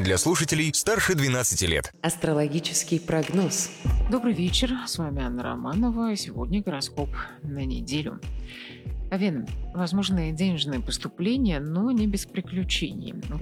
для слушателей старше 12 лет. Астрологический прогноз. Добрый вечер, с вами Анна Романова, и сегодня гороскоп на неделю. Овен. Возможны денежные поступления, но не без приключений.